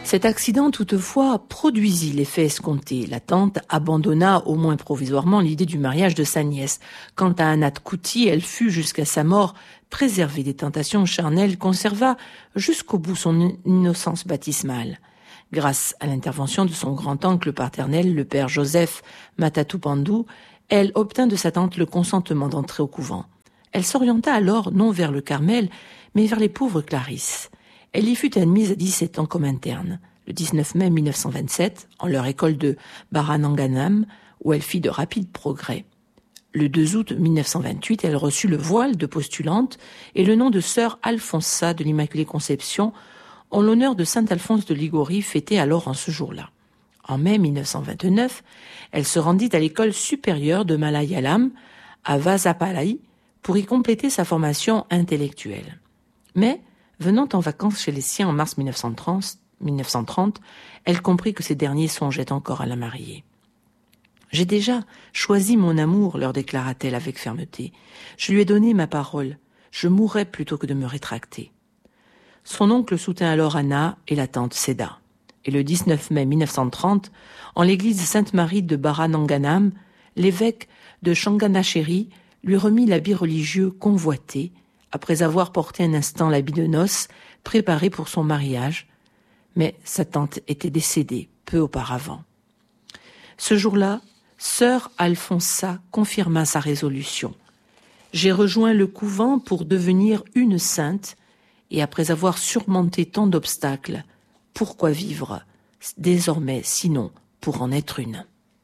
Cet accident, toutefois, produisit l'effet escompté. La tante abandonna, au moins provisoirement, l'idée du mariage de sa nièce. Quant à Anat Couty, elle fut, jusqu'à sa mort, préservée des tentations charnelles, conserva jusqu'au bout son innocence baptismale. Grâce à l'intervention de son grand-oncle paternel, le père Joseph Matatu Pandou, elle obtint de sa tante le consentement d'entrer au couvent. Elle s'orienta alors non vers le Carmel, mais vers les pauvres Clarisses. Elle y fut admise à 17 ans comme interne. Le 19 mai 1927, en leur école de Barananganam, où elle fit de rapides progrès. Le 2 août 1928, elle reçut le voile de postulante et le nom de sœur Alfonsa de l'Immaculée Conception, en l'honneur de saint Alphonse de Liguori, fêté alors en ce jour-là. En mai 1929, elle se rendit à l'école supérieure de Malayalam, à Vasapalai, pour y compléter sa formation intellectuelle. Mais, venant en vacances chez les siens en mars 1930, elle comprit que ces derniers songeaient encore à la marier. « J'ai déjà choisi mon amour, leur déclara-t-elle avec fermeté. Je lui ai donné ma parole. Je mourrai plutôt que de me rétracter. » Son oncle soutint alors Anna et la tante céda. Et le 19 mai 1930, en l'église Sainte-Marie de Barananganam, l'évêque de Changanacheri lui remit l'habit religieux convoité, après avoir porté un instant l'habit de noces préparé pour son mariage, mais sa tante était décédée peu auparavant. Ce jour-là, sœur Alfonsa confirma sa résolution. « J'ai rejoint le couvent pour devenir une sainte, et après avoir surmonté tant d'obstacles, pourquoi vivre désormais sinon pour en être une ?»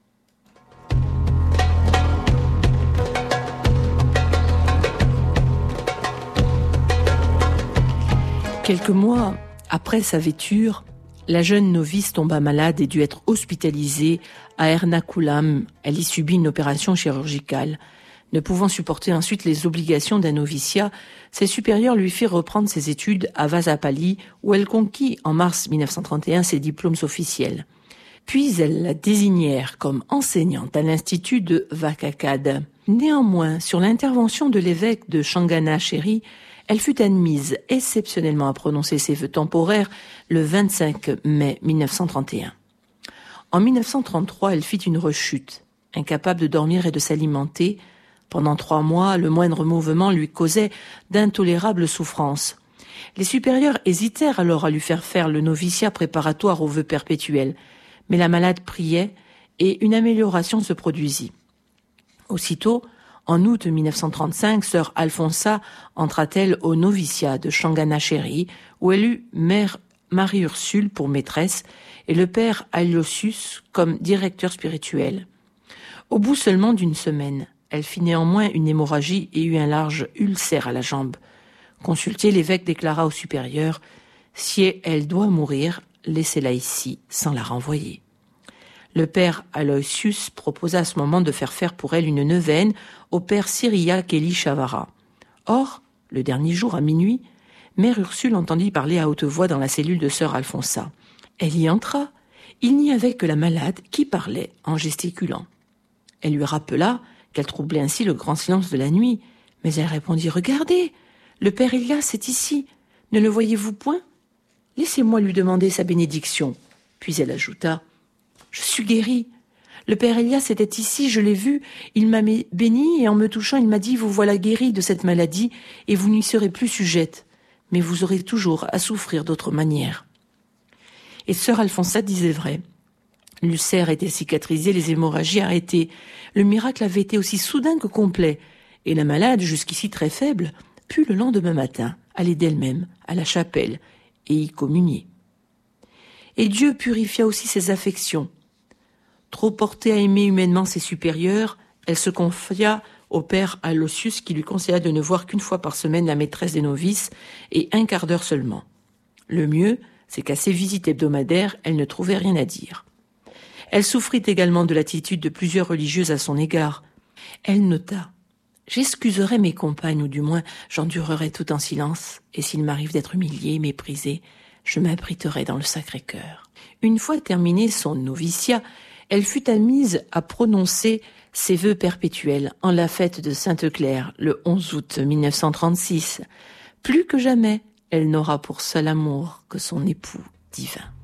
Quelques mois après sa vêture, la jeune novice tomba malade et dut être hospitalisée à Ernakulam. Elle y subit une opération chirurgicale. Ne pouvant supporter ensuite les obligations d'un noviciat, ses supérieurs lui firent reprendre ses études à Vasapali, où elle conquit en mars 1931 ses diplômes officiels. Puis elles la désignèrent comme enseignante à l'Institut de Vakakad. Néanmoins, sur l'intervention de l'évêque de Changanacheri, elle fut admise exceptionnellement à prononcer ses vœux temporaires le 25 mai 1931. En 1933, elle fit une rechute. Incapable de dormir et de s'alimenter, pendant 3 mois, le moindre mouvement lui causait d'intolérables souffrances. Les supérieurs hésitèrent alors à lui faire le noviciat préparatoire aux vœux perpétuels, mais la malade priait et une amélioration se produisit. Aussitôt, en août 1935, sœur Alfonsa entra-t-elle au noviciat de Changanacheri, où elle eut mère Marie-Ursule pour maîtresse et le père Aloysius comme directeur spirituel. Au bout seulement d'une semaine, elle fit néanmoins une hémorragie et eut un large ulcère à la jambe. Consulté, l'évêque déclara au supérieur « Si elle doit mourir, laissez-la ici sans la renvoyer ». Le père Aloysius proposa à ce moment de faire pour elle une neuvaine au père Cyriaque Élie Chavara. Or, le dernier jour à minuit, mère Ursule entendit parler à haute voix dans la cellule de sœur Alfonsa. Elle y entra. Il n'y avait que la malade qui parlait en gesticulant. Elle lui rappela qu'elle troublait ainsi le grand silence de la nuit, mais elle répondit « Regardez, le père Elias est ici. Ne le voyez-vous point? Laissez-moi lui demander sa bénédiction. » Puis elle ajouta « Je suis guérie. Le père Elias était ici, je l'ai vu. Il m'a béni et en me touchant, il m'a dit « Vous voilà guérie de cette maladie et vous n'y serez plus sujette. Mais vous aurez toujours à souffrir d'autre manière. » Et sœur Alfonsa disait vrai. L'ulcère était cicatrisé, les hémorragies arrêtées. Le miracle avait été aussi soudain que complet. Et la malade, jusqu'ici très faible, put le lendemain matin aller d'elle-même à la chapelle et y communier. Et Dieu purifia aussi ses affections. Trop portée à aimer humainement ses supérieurs, elle se confia au père Aloysius qui lui conseilla de ne voir qu'une fois par semaine la maîtresse des novices et 1 quart d'heure seulement. Le mieux, c'est qu'à ses visites hebdomadaires, elle ne trouvait rien à dire. Elle souffrit également de l'attitude de plusieurs religieuses à son égard. Elle nota « J'excuserai mes compagnes, ou du moins j'endurerai tout en silence, et s'il m'arrive d'être humiliée, méprisée, je m'abriterai dans le Sacré-Cœur. » Une fois terminé son noviciat, elle fut admise à prononcer ses vœux perpétuels en la fête de Sainte-Claire, le 11 août 1936. Plus que jamais, elle n'aura pour seul amour que son époux divin.